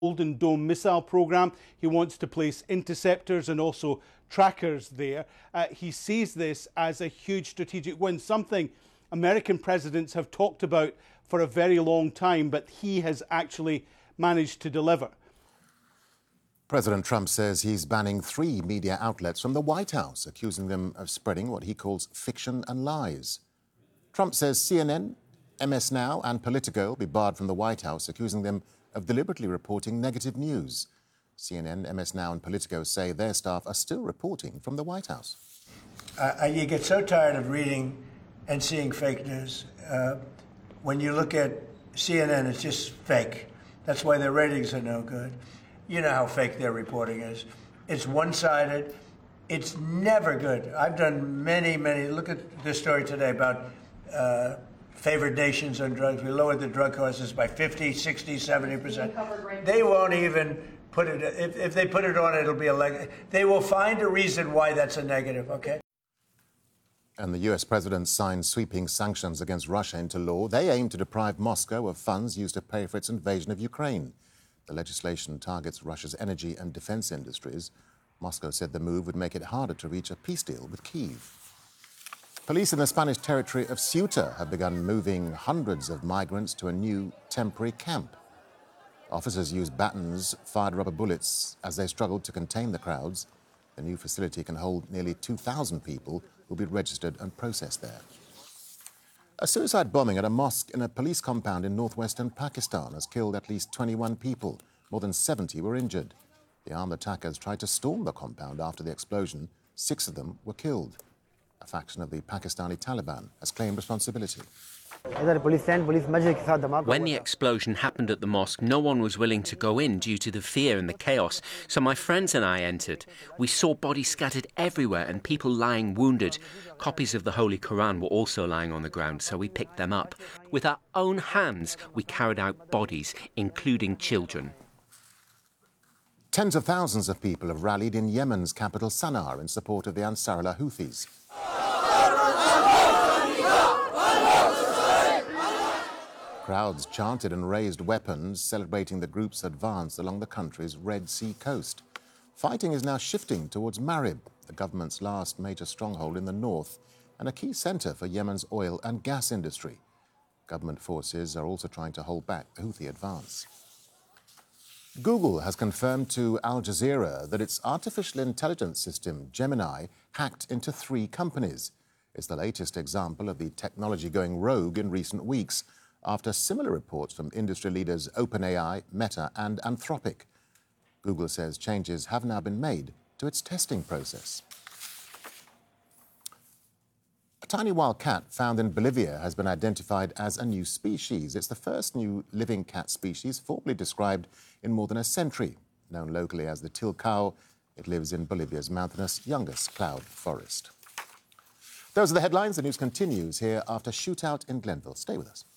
Golden Dome missile program. He wants to place interceptors and also trackers there. He sees this as a huge strategic win, something American presidents have talked about for a very long time, but he has actually managed to deliver. President Trump says he's banning 3 media outlets from the White House, accusing them of spreading what he calls fiction and lies. Trump says CNN, MS Now and Politico will be barred from the White House, accusing them of deliberately reporting negative news. CNN, MS Now and Politico say their staff are still reporting from the White House. You get so tired of reading and seeing fake news. When you look at CNN, it's just fake. That's why their ratings are no good. You know how fake their reporting is. It's one-sided. It's never good. I've done many, look at this story today about favored nations on drugs. We lowered the drug costs by 50, 60, 70%. They won't even put it, if they put it on, it'll be they will find a reason why that's a negative, okay? And the US president signed sweeping sanctions against Russia into law. They aim to deprive Moscow of funds used to pay for its invasion of Ukraine. The legislation targets Russia's energy and defense industries. Moscow said the move would make it harder to reach a peace deal with Kyiv. Police in the Spanish territory of Ceuta have begun moving hundreds of migrants to a new temporary camp. Officers used batons, fired rubber bullets as they struggled to contain the crowds. The new facility can hold nearly 2,000 people who will be registered and processed there. A suicide bombing at a mosque in a police compound in northwestern Pakistan has killed at least 21 people. More than 70 were injured. The armed attackers tried to storm the compound after the explosion. 6 of them were killed. A faction of the Pakistani Taliban has claimed responsibility. When the explosion happened at the mosque, no one was willing to go in due to the fear and the chaos. So my friends and I entered. We saw bodies scattered everywhere and people lying wounded. Copies of the Holy Quran were also lying on the ground, so we picked them up. With our own hands, we carried out bodies, including children. Tens of thousands of people have rallied in Yemen's capital Sana'a in support of the Ansarullah Houthis. Crowds chanted and raised weapons, celebrating the group's advance along the country's Red Sea coast. Fighting is now shifting towards Marib, the government's last major stronghold in the north and a key centre for Yemen's oil and gas industry. Government forces are also trying to hold back the Houthi advance. Google has confirmed to Al Jazeera that its artificial intelligence system, Gemini, hacked into 3 companies. It's the latest example of the technology going rogue in recent weeks, after similar reports from industry leaders OpenAI, Meta and Anthropic. Google says changes have now been made to its testing process. A tiny wild cat found in Bolivia has been identified as a new species. It's the first new living cat species formally described in more than a century. Known locally as the tilcao, it lives in Bolivia's mountainous youngest cloud forest. Those are the headlines. The news continues here after Shootout in Glenville. Stay with us.